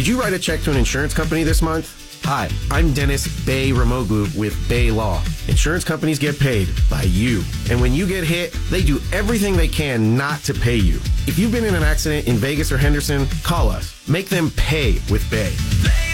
Did you write a check to an insurance company this month? Hi, I'm Dennis Bay Ramoglu with Bay Law. Insurance companies get paid by you. And when you get hit, they do everything they can not to pay you. If you've been in an accident in Vegas or Henderson, call us. Make them pay with Bay.